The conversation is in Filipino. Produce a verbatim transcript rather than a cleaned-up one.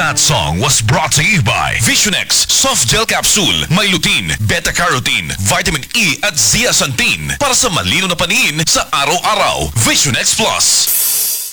That song was brought to you by Visionex Soft Gel Capsule. May lutein, beta-carotene, vitamin E at zeaxanthin para sa malino na paningin sa araw-araw. Visionex Plus.